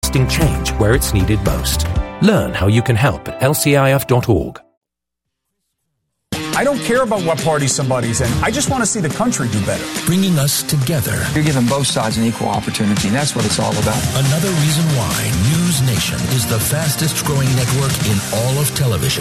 lasting change where it's needed most. Learn how you can help at lcif.org. I don't care about what party somebody's in. I just want to see the country do better. Bringing us together. You're giving both sides an equal opportunity. That's what it's all about. Another reason why News Nation is the fastest growing network in all of television.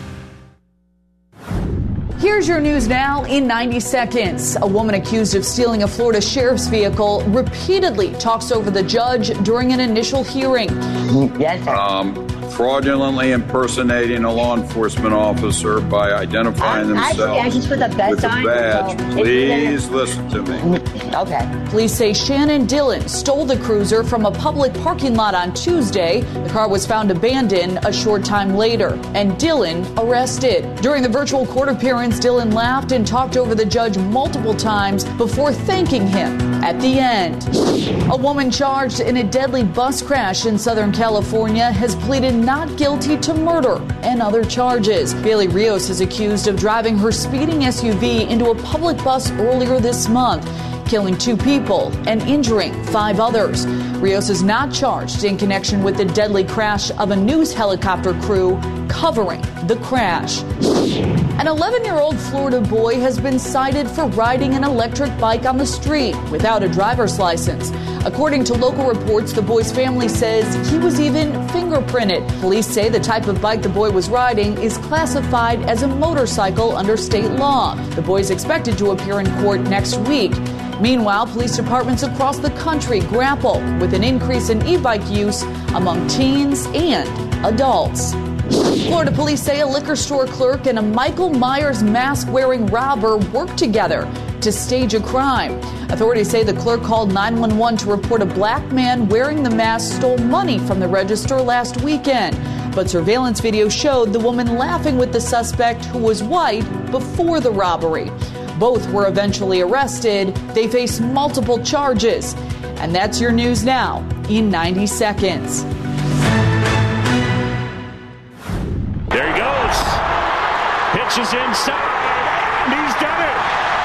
Here's your news now in 90 seconds. A woman accused of stealing a Florida sheriff's vehicle repeatedly talks over the judge during an initial hearing. Yes, sir. Fraudulently impersonating a law enforcement officer by identifying themselves with a badge. Please listen to me. Okay. Police say Shannon Dillon stole the cruiser from a public parking lot on Tuesday. The car was found abandoned a short time later, and Dillon arrested. During the virtual court appearance, Dillon laughed and talked over the judge multiple times before thanking him at the end. A woman charged in a deadly bus crash in Southern California has pleaded not guilty to murder and other charges. Bailey Rios is accused of driving her speeding SUV into a public bus earlier this month, killing 2 people and injuring 5 others. Rios is not charged in connection with the deadly crash of a news helicopter crew covering the crash. An 11-year-old Florida boy has been cited for riding an electric bike on the street without a driver's license. According to local reports, the boy's family says he was even fingerprinted. Police say the type of bike the boy was riding is classified as a motorcycle under state law. The boy is expected to appear in court next week. Meanwhile, police departments across the country grapple with an increase in e-bike use among teens and adults. Florida police say a liquor store clerk and a Michael Myers mask-wearing robber worked together to stage a crime. Authorities say the clerk called 911 to report a black man wearing the mask stole money from the register last weekend. But surveillance video showed the woman laughing with the suspect, who was white, before the robbery. Both were eventually arrested. They face multiple charges. And that's your news now in 90 seconds. There he goes. Pitches inside, and he's done it.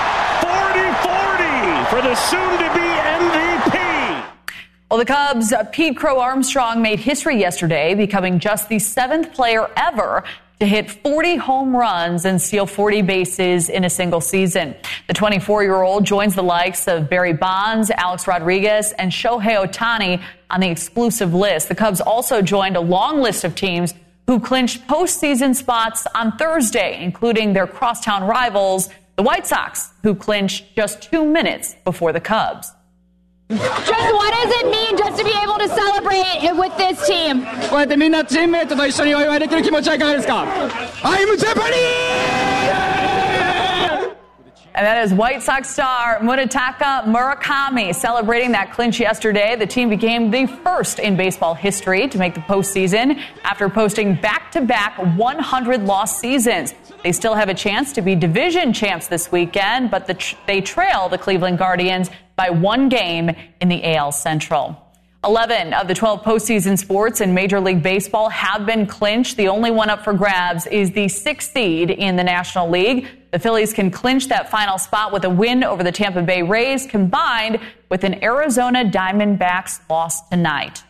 40-40 for the soon-to-be MVP. Well, the Cubs' Pete Crow Armstrong made history yesterday, becoming just the 7th player ever to hit 40 home runs and steal 40 bases in a single season. The 24-year-old joins the likes of Barry Bonds, Alex Rodriguez, and Shohei Ohtani on the exclusive list. The Cubs also joined a long list of teams who clinched postseason spots on Thursday, including their crosstown rivals, the White Sox, who clinched just 2 minutes before the Cubs. Just what does it mean just to be able to celebrate with this team? こうやってみんなチームメイトと一緒にお祝いできる気持ちはいかがですか? I'm Japanese! And that is White Sox star Munetaka Murakami celebrating that clinch yesterday. The team became the first in baseball history to make the postseason after posting back-to-back 100-loss seasons. They still have a chance to be division champs this weekend, but they trail the Cleveland Guardians by 1 game in the AL Central. 11 of the 12 postseason sports in Major League Baseball have been clinched. The only one up for grabs is the 6th seed in the National League. The Phillies can clinch that final spot with a win over the Tampa Bay Rays, combined with an Arizona Diamondbacks loss tonight.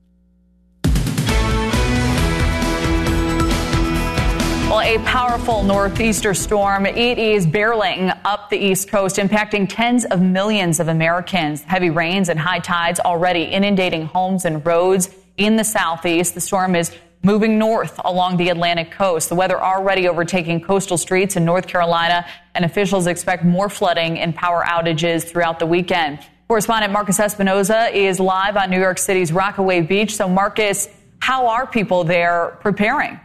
Well, a powerful northeaster storm, it is barreling up the East Coast, impacting tens of millions of Americans. Heavy rains and high tides already inundating homes and roads in the southeast. The storm is moving north along the Atlantic coast. The weather already overtaking coastal streets in North Carolina, and officials expect more flooding and power outages throughout the weekend. Correspondent Marcus Espinoza is live on New York City's Rockaway Beach. So, Marcus, how are people there preparing?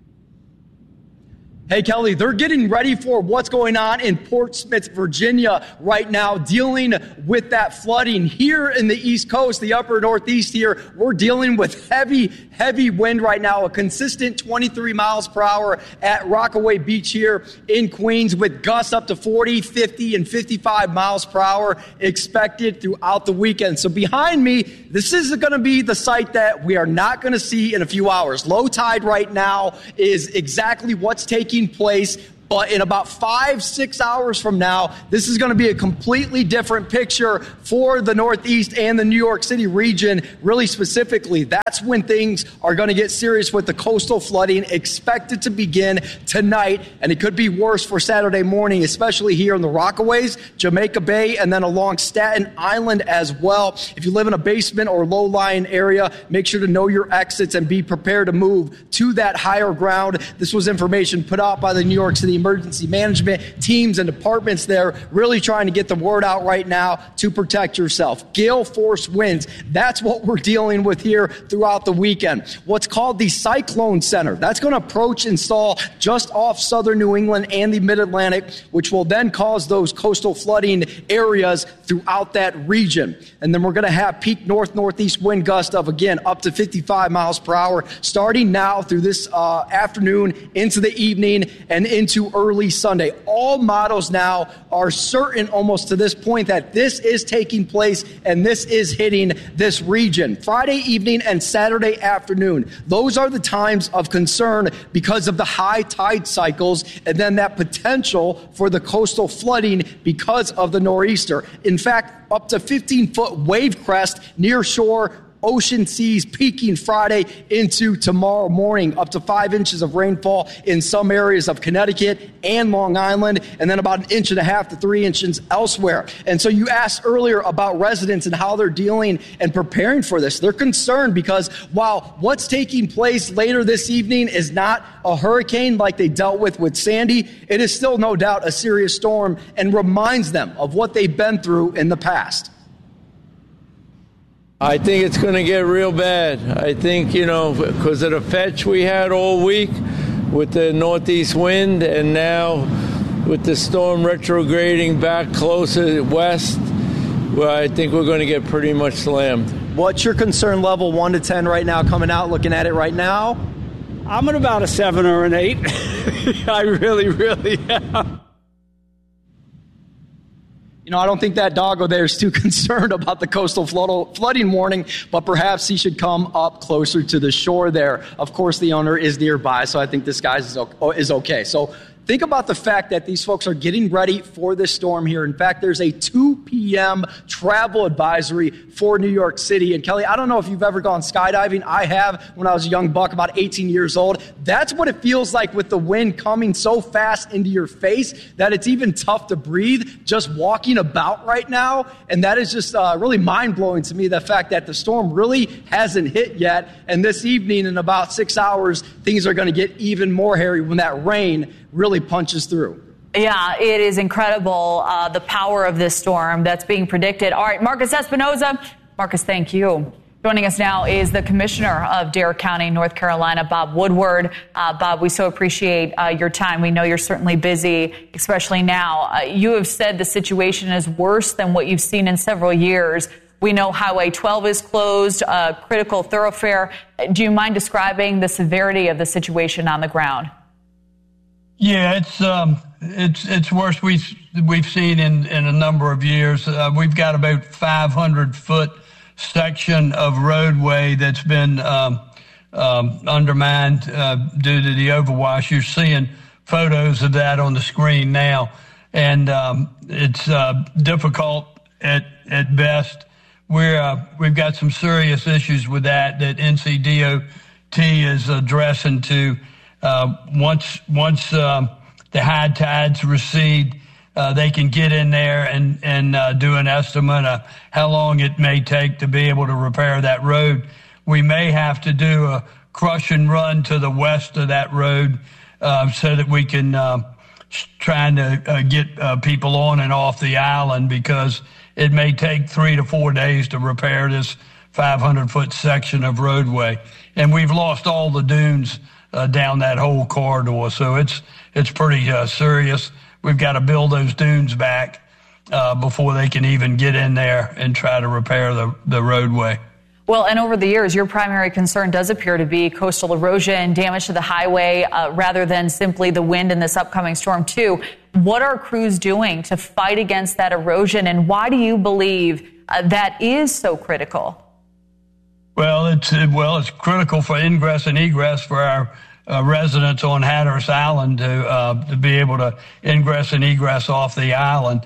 Hey, Kelly, they're getting ready for what's going on in Portsmouth, Virginia right now, dealing with that flooding. Here in the East Coast, the upper Northeast here, we're dealing with heavy wind right now, a consistent 23 miles per hour at Rockaway Beach here in Queens, with gusts up to 40, 50, and 55 miles per hour expected throughout the weekend. So behind me, this is going to be the sight that we are not going to see in a few hours. Low tide right now is exactly what's taking place But in about 5-6 hours from now, this is going to be a completely different picture for the Northeast and the New York City region, really specifically. That's when things are going to get serious with the coastal flooding expected to begin tonight. And it could be worse for Saturday morning, especially here in the Rockaways, Jamaica Bay, and then along Staten Island as well. If you live in a basement or low-lying area, make sure to know your exits and be prepared to move to that higher ground. This was information put out by the New York City emergency management teams and departments there, really trying to get the word out right now to protect yourself. Gale force winds, that's what we're dealing with here throughout the weekend. What's called the Cyclone Center, that's going to approach and stall just off southern New England and the mid-Atlantic, which will then cause those coastal flooding areas throughout that region. And then we're going to have peak northeast wind gusts of, again, up to 55 miles per hour starting now through this afternoon into the evening and into early Sunday. All models now are certain almost to this point that this is taking place and this is hitting this region. Friday evening and Saturday afternoon, those are the times of concern because of the high tide cycles and then that potential for the coastal flooding because of the nor'easter. In fact, up to 15-foot wave crest near shore, ocean seas peaking Friday into tomorrow morning, up to 5 inches of rainfall in some areas of Connecticut and Long Island, and then about 1.5 to 3 inches elsewhere. And so you asked earlier about residents and how they're dealing and preparing for this. They're concerned because while what's taking place later this evening is not a hurricane like they dealt with Sandy, it is still no doubt a serious storm and reminds them of what they've been through in the past. I think it's going to get real bad. I think, because of the fetch we had all week with the northeast wind and now with the storm retrograding back closer west, well, I think we're going to get pretty much slammed. What's your concern level 1 to 10 right now, coming out, looking at it right now? I'm at about a 7 or an 8. I really am. I don't think that doggo there is too concerned about the coastal flooding warning, but perhaps he should come up closer to the shore there. Of course, the owner is nearby, so I think this guy is okay. So think about the fact that these folks are getting ready for this storm here. In fact, there's a 2 p.m. travel advisory for New York City. And Kelly, I don't know if you've ever gone skydiving. I have when I was a young buck, about 18 years old. That's what it feels like with the wind coming so fast into your face that it's even tough to breathe just walking about right now. And that is just really mind-blowing to me, the fact that the storm really hasn't hit yet. And this evening, in about 6 hours, things are going to get even more hairy when that rain really punches through. Yeah, it is incredible, the power of this storm that's being predicted. All right, Marcus Espinoza. Marcus, thank you. Joining us now is the Commissioner of Dare County, North Carolina, Bob Woodward. Bob, we so appreciate your time. We know you're certainly busy, especially now. You have said the situation is worse than what you've seen in several years. We know Highway 12 is closed, a critical thoroughfare. Do you mind describing the severity of the situation on the ground? Yeah, it's worse we've seen in a number of years. We've got about 500-foot section of roadway that's been undermined due to the overwash. You're seeing photos of that on the screen now, and it's difficult at best. We've got some serious issues with that NCDOT is addressing to. Once the high tides recede, they can get in there and do an estimate of how long it may take to be able to repair that road. We may have to do a crush and run to the west of that road so that we can try to get people on and off the island, because it may take 3 to 4 days to repair this 500-foot section of roadway. And we've lost all the dunes down that whole corridor, so it's pretty serious. We've got to build those dunes back before they can even get in there and try to repair the roadway. Well, and over the years, your primary concern does appear to be coastal erosion, damage to the highway, rather than simply the wind in this upcoming storm, too. What are crews doing to fight against that erosion, and why do you believe that is so critical? Well, it's critical for ingress and egress for our residents on Hatteras Island to be able to ingress and egress off the island.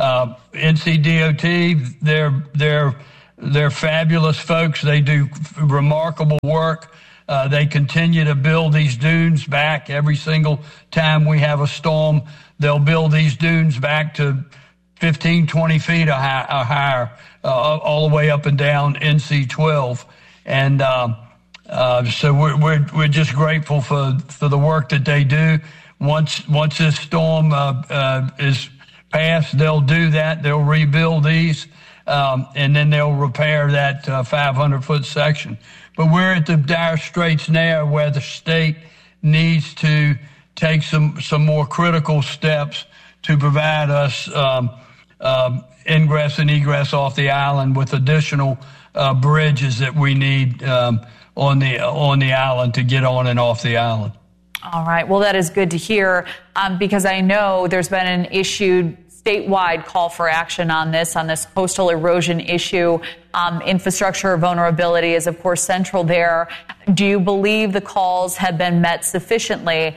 NCDOT, they're fabulous folks. They do remarkable work. They continue to build these dunes back every single time we have a storm. They'll build these dunes back to 15, 20 feet or higher, all the way up and down NC 12. And so we're just grateful for the work that they do. Once this storm is passed, they'll do that. They'll rebuild these, and then they'll repair that 500-foot section. But we're at the dire straits now where the state needs to take some more critical steps to provide us ingress and egress off the island with additional bridges that we need on the island to get on and off the island. All right. Well, that is good to hear because I know there's been an issued statewide call for action on this coastal erosion issue. Infrastructure vulnerability is, of course, central there. Do you believe the calls have been met sufficiently?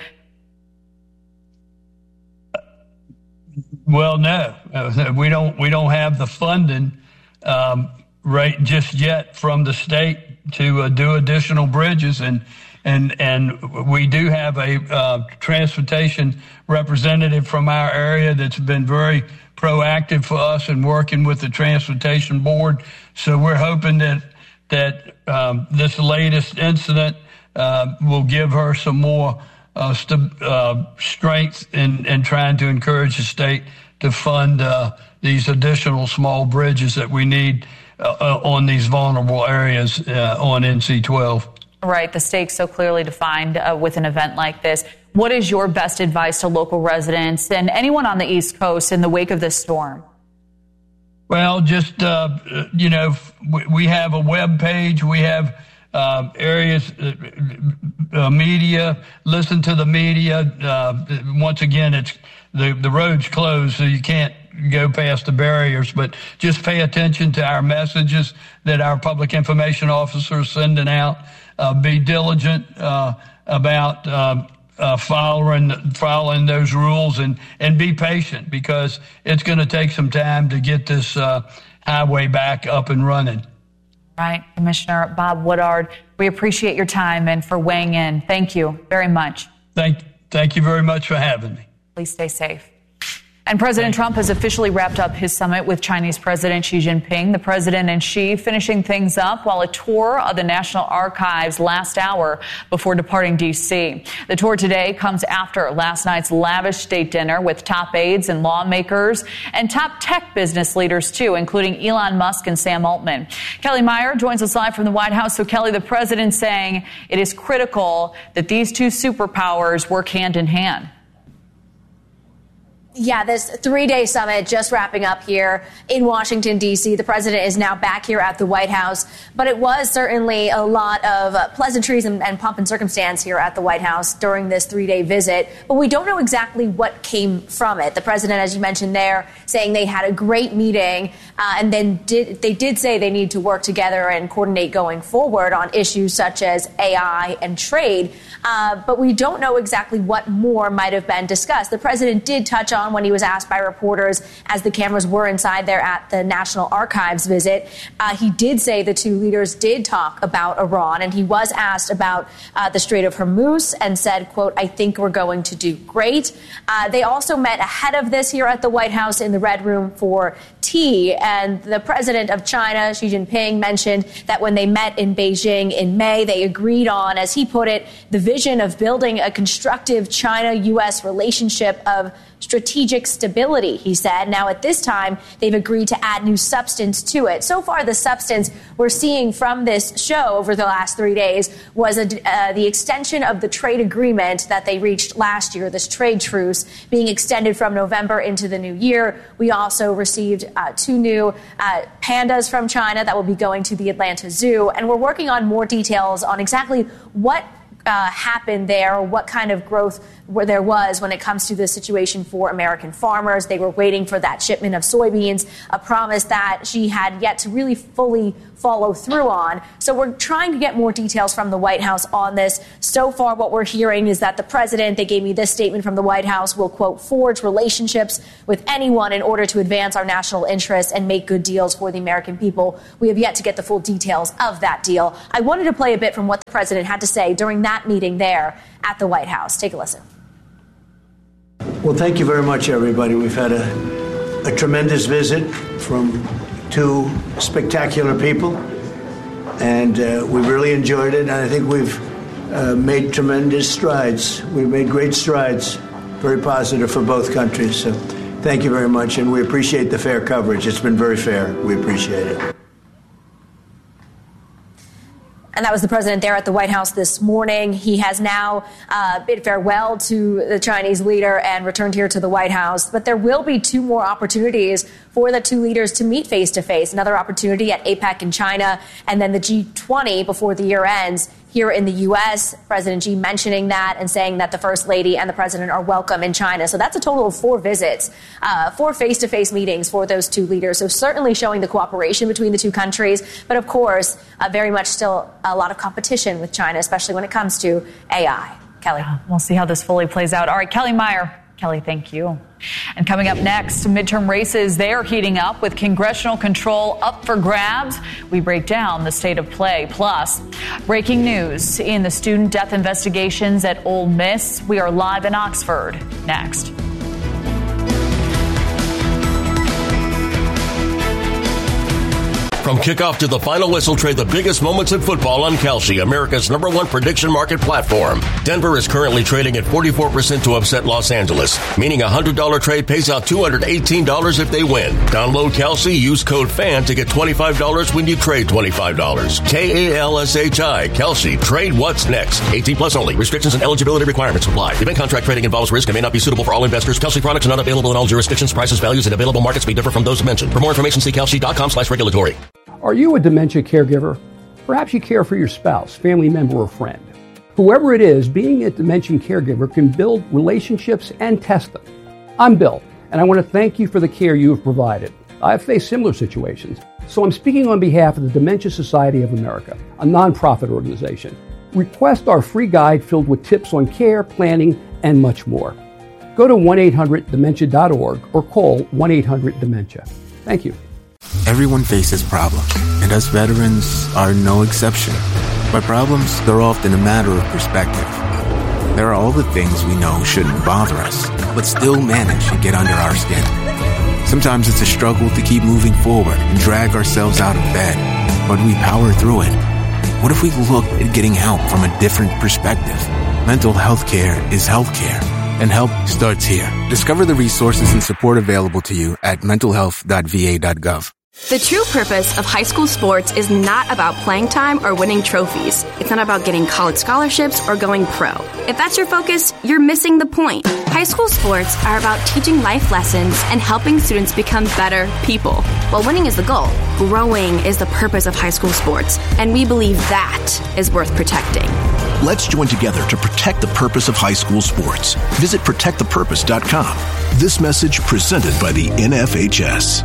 Well, no, we don't have the funding right just yet from the state to do additional bridges, and we do have a transportation representative from our area that's been very proactive for us and working with the transportation board. So we're hoping that this latest incident will give her some more strength in trying to encourage the state to fund these additional small bridges that we need on these vulnerable areas on NC-12. Right, the stakes so clearly defined with an event like this. What is your best advice to local residents and anyone on the East Coast in the wake of this storm? Well, just, we have a web page. We have areas, media, listen to the media. Once again, it's the road's closed, so you can't go past the barriers, but just pay attention to our messages that our public information officers are sending out. Be diligent about following those rules and be patient because it's going to take some time to get this highway back up and running. Right. Commissioner Bob Woodard, we appreciate your time and for weighing in. Thank you very much. Thank you very much for having me. Please stay safe. And President Trump has officially wrapped up his summit with Chinese President Xi Jinping. The president and Xi finishing things up while a tour of the National Archives last hour before departing D.C. The tour today comes after last night's lavish state dinner with top aides and lawmakers and top tech business leaders, too, including Elon Musk and Sam Altman. Kelly Meyer joins us live from the White House. So, Kelly, the president saying it is critical that these two superpowers work hand in hand. Yeah, this 3-day summit just wrapping up here in Washington, D.C. The president is now back here at the White House, but it was certainly a lot of pleasantries and pomp and circumstance here at the White House during this 3-day visit, but we don't know exactly what came from it. The president, as you mentioned there, saying they had a great meeting, and then they did say they need to work together and coordinate going forward on issues such as AI and trade, but we don't know exactly what more might have been discussed. The president did touch on when he was asked by reporters as the cameras were inside there at the National Archives visit. He did say the two leaders did talk about Iran, and he was asked about the Strait of Hormuz and said, quote, "I think we're going to do great." They also met ahead of this here at the White House in the Red Room for tea, and the president of China, Xi Jinping, mentioned that when they met in Beijing in May, they agreed on, as he put it, the vision of building a constructive China-U.S. relationship of strategic stability, he said. Now, at this time, they've agreed to add new substance to it. So far, the substance we're seeing from this show over the last 3 days was the extension of the trade agreement that they reached last year, this trade truce being extended from November into the new year. We also received 2 new pandas from China that will be going to the Atlanta Zoo. And we're working on more details on exactly what happened there, or what kind of growth there was when it comes to the situation for American farmers. They were waiting for that shipment of soybeans, a promise that she had yet to really fully follow through on. So we're trying to get more details from the White House on this. So far, what we're hearing is that the president, they gave me this statement from the White House, will, quote, forge relationships with anyone in order to advance our national interests and make good deals for the American people. We have yet to get the full details of that deal. I wanted to play a bit from what the president had to say during that meeting there at the White House. Take a listen. Well, thank you very much, everybody. We've had a tremendous visit from two spectacular people, and we really enjoyed it. And I think we've made tremendous strides. We've made great strides, very positive for both countries. So thank you very much, and we appreciate the fair coverage. It's been very fair. We appreciate it. And that was the president there at the White House this morning. He has now bid farewell to the Chinese leader and returned here to the White House. But there will be two more opportunities for the two leaders to meet face-to-face. Another opportunity at APEC in China, and then the G20 before the year ends here in the U.S. President Xi mentioning that and saying that the First Lady and the President are welcome in China. So that's a total of 4 visits, 4 face-to-face meetings for those two leaders. So certainly showing the cooperation between the two countries. But of course, very much still a lot of competition with China, especially when it comes to AI. Kelly. We'll see how this fully plays out. All right, Kelly Meyer. Kelly, thank you. And coming up next, midterm races, they are heating up with congressional control up for grabs. We break down the state of play. Plus, breaking news in the student death investigations at Ole Miss. We are live in Oxford. Next. From kickoff to the final whistle, trade the biggest moments in football on Kalshi, America's #1 prediction market platform. Denver is currently trading at 44% to upset Los Angeles, meaning a $100 trade pays out $218 if they win. Download Kalshi, use code FAN to get $25 when you trade $25. KALSHI, Kalshi, trade what's next. 18 plus only. Restrictions and eligibility requirements apply. Event contract trading involves risk and may not be suitable for all investors. Kalshi products are not available in all jurisdictions. Prices, values, and available markets may differ from those mentioned. For more information, see kalshi.com/regulatory. Are you a dementia caregiver? Perhaps you care for your spouse, family member, or friend. Whoever it is, being a dementia caregiver can build relationships and test them. I'm Bill, and I want to thank you for the care you have provided. I've faced similar situations, so I'm speaking on behalf of the Dementia Society of America, a nonprofit organization. Request our free guide filled with tips on care, planning, and much more. Go to 1-800-DEMENTIA.org or call 1-800-DEMENTIA. Thank you. Everyone faces problems, and us veterans are no exception. But problems, they're often a matter of perspective. There are all the things we know shouldn't bother us, but still manage to get under our skin. Sometimes it's a struggle to keep moving forward and drag ourselves out of bed, but we power through it. What if we looked at getting help from a different perspective? Mental health care is health care, and help starts here. Discover the resources and support available to you at mentalhealth.va.gov. The true purpose of high school sports is not about playing time or winning trophies. It's not about getting college scholarships or going pro. If that's your focus, you're missing the point. High school sports are about teaching life lessons and helping students become better people. While winning is the goal, growing is the purpose of high school sports, and we believe that is worth protecting. Let's join together to protect the purpose of high school sports. Visit protectthepurpose.com. This message presented by the NFHS.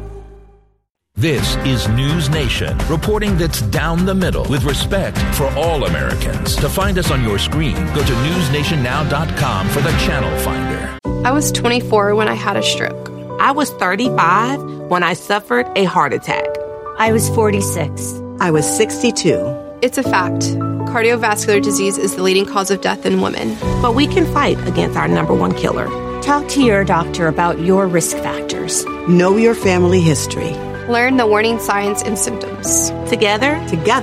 This is News Nation, reporting that's down the middle with respect for all Americans. To find us on your screen, go to newsnationnow.com for the channel finder. I was 24 when I had a stroke. I was 35 when I suffered a heart attack. I was 46. I was 62. It's a fact. Cardiovascular disease is the leading cause of death in women. But we can fight against our #1 killer. Talk to your doctor about your risk factors. Know your family history. Learn the warning signs and symptoms. Together,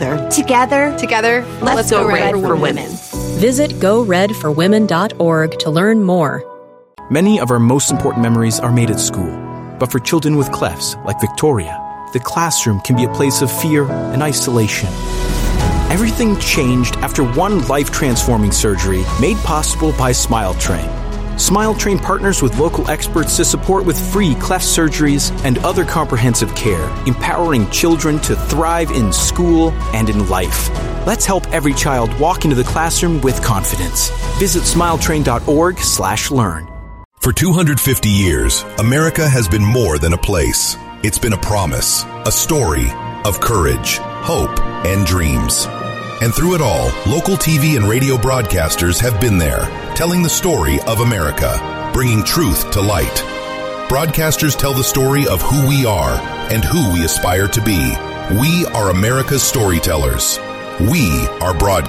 let's go red for women. Visit goredforwomen.org to learn more. Many of our most important memories are made at school. But for children with clefts, like Victoria, the classroom can be a place of fear and isolation. Everything changed after one life-transforming surgery made possible by SmileTrain. SmileTrain partners with local experts to support with free cleft surgeries and other comprehensive care, empowering children to thrive in school and in life. Let's help every child walk into the classroom with confidence. Visit smiletrain.org/learn. For 250 years, America has been more than a place. It's been a promise, a story of courage, hope, and dreams. And through it all, local TV and radio broadcasters have been there, telling the story of America, bringing truth to light. Broadcasters tell the story of who we are and who we aspire to be. We are America's storytellers. We are broadcasters.